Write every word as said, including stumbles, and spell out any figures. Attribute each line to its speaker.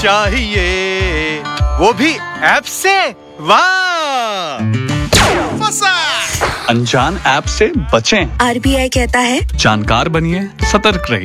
Speaker 1: चाहिए वो भी ऐप से। वाह, फंसा।
Speaker 2: अनजान ऐप से बचें।
Speaker 3: आर बी आई कहता है
Speaker 2: जानकार बनिए, सतर्क रहिए।